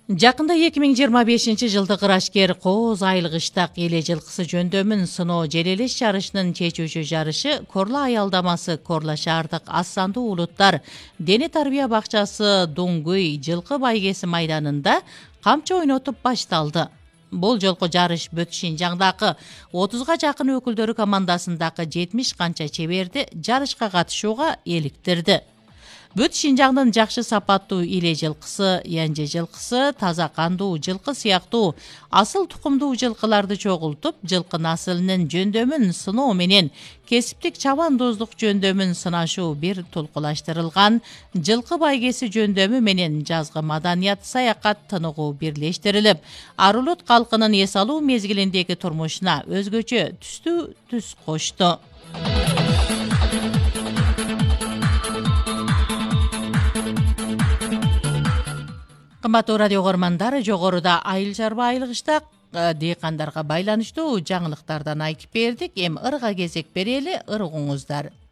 Жакында 2025-жылдык ырашкер Кооз Айыл кыштак эле жылкысы жөндөмүн сыноо желелеш жарышынын чечүүчү жарышы Корла аялдамасы Корла шаардык аз сандуу улуттар дене тарбия бакчасы Дуңгүй жылкы байгеси майданында камчы ойнотуп башталды. Бул жолку жарыш Бүт Шинжаңдагы 30га жакын өкүлдөрү командасындагы 70 канча чеберди жарышка катышууга эликтирди. Бүт Шинжаңдын жакшы сапаттуу иле жылкысы, янже жылкысы, таза кандуу жылкы сыяктуу асыл тукумдуу жылкыларды чогултуп, жылкы насылынын жөндөмүн сыноо менен кесиптик чабандоздук жөндөмүн сынашуу бир толкулаштырылган, жылкы байгеси жөндөмү менен жазгы маданият саякат тыныгуу бирлештирилип, Арулут калкынын эс алуу мезгилиндеги турмушуна өзгөчө түстүү түс кошту. Кымбаттуу радио көрмандар, жогоруда айыл чарба айыл кыштак дыйкандарга байланыштуу жаңылыктардан айтып бердик. Эми ырга кезек берели, ыргыңыздар.